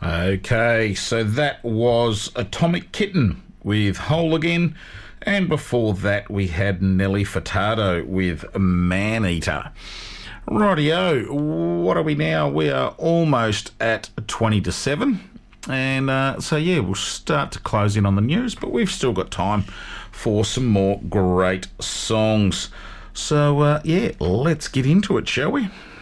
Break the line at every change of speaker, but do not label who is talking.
Okay, so that was Atomic Kitten with Whole Again, and before that we had Nelly Furtado with Man-Eater. Rightio, what are we now? We are almost at 20 to 7, and so yeah, we'll start to close in on the news, but we've still got time for some more great songs. So yeah, let's get into it, shall we?